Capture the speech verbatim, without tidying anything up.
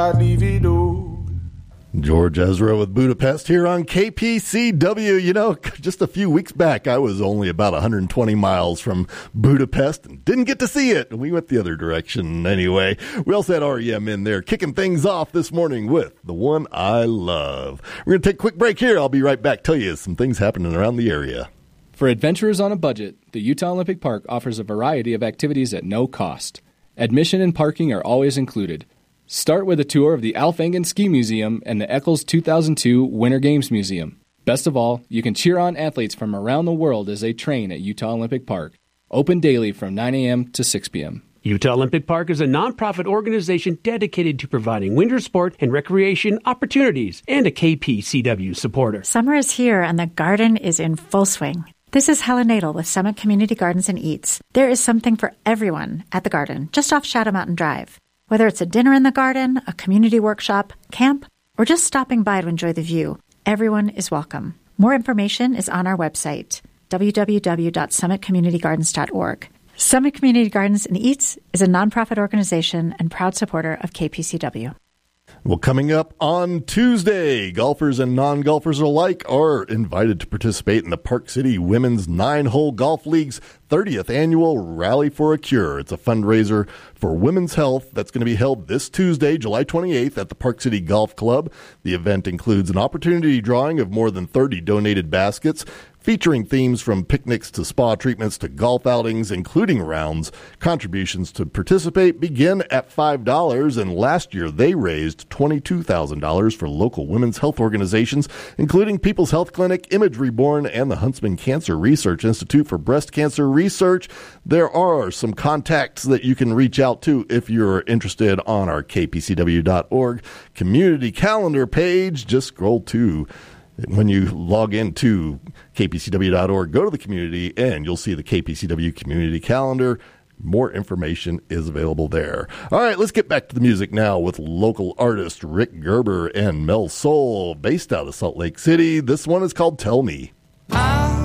George Ezra with Budapest here on K P C W. You know, just a few weeks back, I was only about one hundred twenty miles from Budapest and didn't get to see it. We went the other direction anyway. We also had R E M in there kicking things off this morning with The One I Love. We're going to take a quick break here. I'll be right back, tell you some things happening around the area. For adventurers on a budget, the Utah Olympic Park offers a variety of activities at no cost. Admission and parking are always included. Start with a tour of the Alf Engen Ski Museum and the Eccles two thousand two Winter Games Museum. Best of all, you can cheer on athletes from around the world as they train at Utah Olympic Park. Open daily from nine a.m. to six p.m. Utah Olympic Park is a nonprofit organization dedicated to providing winter sport and recreation opportunities and a K P C W supporter. Summer is here and the garden is in full swing. This is Helen Nadel with Summit Community Gardens and Eats. There is something for everyone at the garden, just off Shadow Mountain Drive. Whether it's a dinner in the garden, a community workshop, camp, or just stopping by to enjoy the view, everyone is welcome. More information is on our website, w w w dot summit community gardens dot org. Summit Community Gardens and Eats is a nonprofit organization and proud supporter of K P C W. Well, coming up on Tuesday, golfers and non-golfers alike are invited to participate in the Park City Women's Nine-Hole Golf League's thirtieth Annual Rally for a Cure. It's a fundraiser for women's health that's going to be held this Tuesday, July twenty-eighth, at the Park City Golf Club. The event includes an opportunity drawing of more than thirty donated baskets, featuring themes from picnics to spa treatments to golf outings, including rounds. Contributions to participate begin at five dollars, and last year they raised twenty-two thousand dollars for local women's health organizations, including People's Health Clinic, Image Reborn, and the Huntsman Cancer Research Institute for Breast Cancer Research. There are some contacts that you can reach out to if you're interested on our K P C W dot org community calendar page. Just scroll to When you log into K P C W dot org, go to the community, and you'll see the K P C W community calendar. More information is available there. All right, let's get back to the music now with local artist Rick Gerber and Mel Soul, based out of Salt Lake City. This one is called Tell Me.